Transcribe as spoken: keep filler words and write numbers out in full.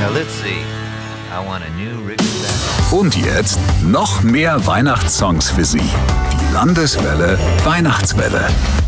Now let's see. I want a new Rickenbacker. Und jetzt noch mehr Weihnachtssongs für Sie. Die Landeswelle Weihnachtswelle.